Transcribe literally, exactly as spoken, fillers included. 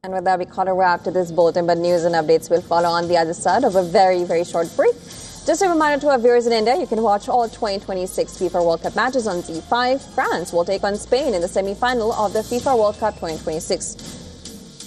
And with that, we caught a wrap to this bulletin, but news and updates will follow on the other side of a very, very short break. Just a reminder to our viewers in India, you can watch all twenty twenty-six FIFA World Cup matches on Z five. France will take on Spain in the semi-final of the FIFA World Cup twenty twenty-six.